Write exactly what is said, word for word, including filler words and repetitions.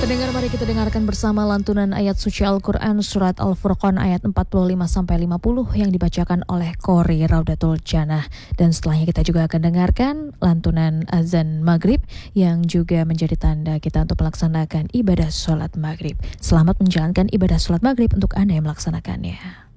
Pendengar, mari kita dengarkan bersama lantunan ayat suci Al-Quran Surat Al-Furqan ayat empat puluh lima sampai lima puluh yang dibacakan oleh Qori Raudatul Jannah. Dan setelahnya kita juga akan dengarkan lantunan azan maghrib yang juga menjadi tanda kita untuk melaksanakan ibadah sholat maghrib. Selamat menjalankan ibadah sholat maghrib untuk Anda yang melaksanakannya.